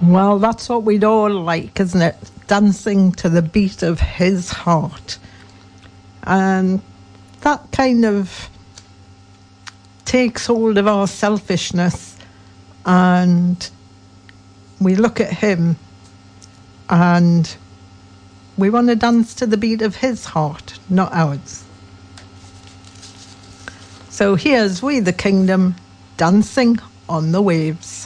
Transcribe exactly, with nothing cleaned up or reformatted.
Well, that's what we'd all like, isn't it? Dancing to the beat of his heart. And that kind of takes hold of our selfishness, and we look at him and we want to dance to the beat of his heart, not ours. So here's We the Kingdom, dancing on the waves.